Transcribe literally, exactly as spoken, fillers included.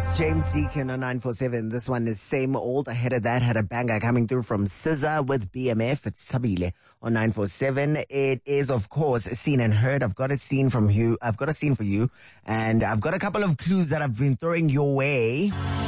James Deacon on nine four seven. This one is same old. Ahead of that, had a banger coming through from S Z A with B M F. It's Tabile on nine four seven. It is, of course, seen and heard. I've got a scene from you. I've got a scene for you. And I've got a couple of clues that I've been throwing your way.